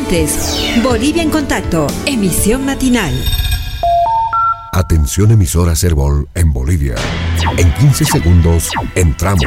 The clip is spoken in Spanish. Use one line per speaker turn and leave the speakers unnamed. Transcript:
oyentes. Bolivia en Contacto, emisión matinal.
Atención emisora Cerbol en Bolivia. En 15 segundos entramos.